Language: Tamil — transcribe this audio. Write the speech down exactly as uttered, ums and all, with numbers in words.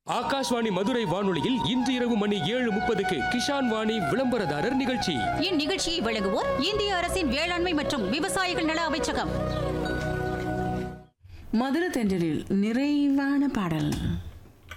ஆகாஷ்வாணி மதுரை வானொலியில் இன்று இரவு மணி ஏழு முப்பதுக்கு கிஷான் வாணி விளம்பரதாரர் நிகழ்ச்சி. இந்நிகழ்ச்சியை வழங்குவோர் இந்திய அரசின் வேளாண்மை மற்றும் விவசாயிகள் நல அமைச்சகம். மதுரை தென்றலில் நிறைவான பாடல்.